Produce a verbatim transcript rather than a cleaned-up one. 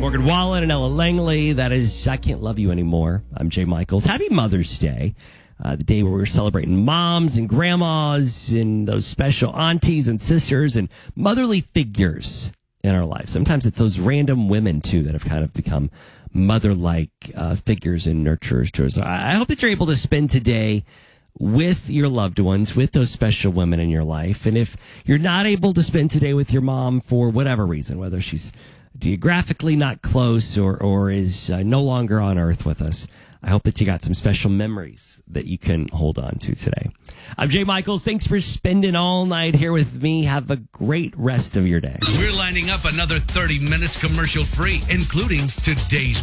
Morgan Wallen and Ella Langley. That is I Can't Love You Anymore. I'm Jay Michaels. Happy Mother's Day. Uh, the day where we're celebrating moms and grandmas and those special aunties and sisters and motherly figures in our lives. Sometimes it's those random women, too, that have kind of become mother-like uh, figures and nurturers to us. I hope that you're able to spend today with your loved ones, with those special women in your life. And if you're not able to spend today with your mom for whatever reason, whether she's geographically not close or, or is uh, no longer on earth with us, I hope that you got some special memories that you can hold on to today. I'm Jay Michaels. Thanks for spending all night here with me. Have a great rest of your day. We're lining up another thirty minutes commercial free, including today's